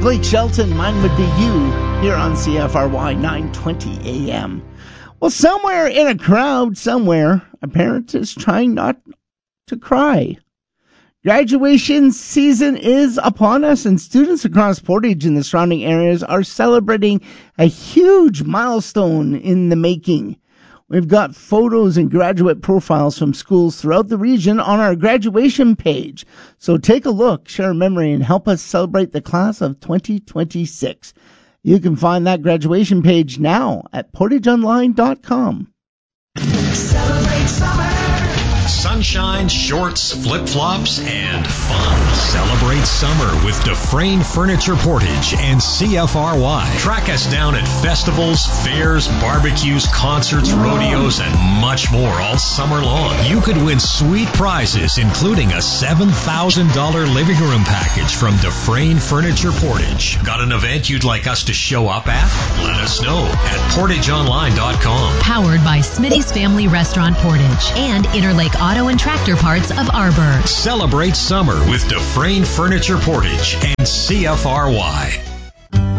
Blake Shelton. Mine would be you here on CFRY 920 AM. Well, somewhere in a crowd, somewhere, a parent is trying not to cry. Graduation season is upon us, and students across Portage and the surrounding areas are celebrating a huge milestone in the making. We've got photos and graduate profiles from schools throughout the region on our graduation page. So take a look, share a memory, and help us celebrate the class of 2026. You can find that graduation page now at portageonline.com. Celebrate summer. Sunshine, shorts, flip-flops, and fun. Celebrate summer with Dufresne Furniture Portage and CFRY. Track us down at festivals, fairs, barbecues, concerts, rodeos, and much more all summer long. You could win sweet prizes, including a $7,000 living room package from Dufresne Furniture Portage. Got an event you'd like us to show up at? Let us know at portageonline.com. Powered by Smitty's Family Restaurant Portage and Interlake Auto and Tractor Parts of Arbor. Celebrate summer with Dufresne Furniture Portage and CFRY.